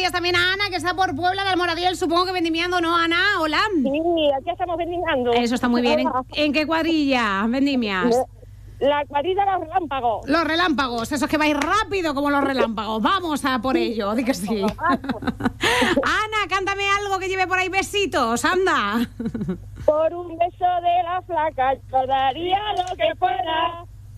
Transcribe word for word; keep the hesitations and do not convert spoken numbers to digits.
días también a Ana, que está por Puebla de Almoradiel, supongo que vendimiando, ¿no, Ana? Hola. Sí, aquí estamos vendimiando. Eso está muy bien. ¿En, en qué cuadrilla vendimias? La cuadrilla de los relámpagos. Los relámpagos, esos que vais rápido como los relámpagos. Vamos a por ello, di que sí. Ana, cántame algo que lleve por ahí besitos, anda. Por un beso de la flaca, yo daría lo que fuera.